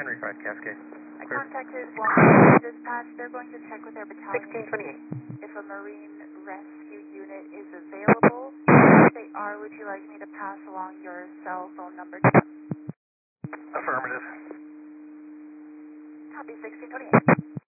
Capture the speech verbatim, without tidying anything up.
Henry five Cascade. I contacted Washington Dispatch. They're going to check with their battalion sixteen twenty-eight. if a Marine rescue unit is available. If they are, would you like me to pass along your cell phone number to them? Affirmative. Copy sixteen twenty-eight.